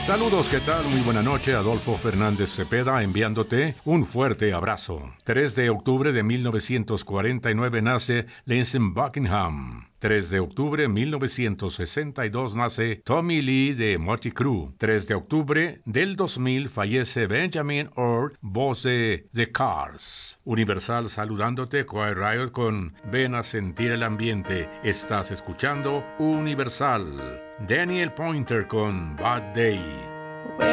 Saludos, ¿qué tal? Muy buena noche, Adolfo Fernández Cepeda enviándote un fuerte abrazo. 3 de octubre de 1949 nace Lindsey Buckingham. 3 de octubre de 1962 nace Tommy Lee de Mötley Crüe. 3 de octubre del 2000 fallece Benjamin Orr, voz de The Cars. Universal saludándote, Quiet Riot con Ven a sentir el ambiente. Estás escuchando Universal. Daniel Pointer con Bad Day.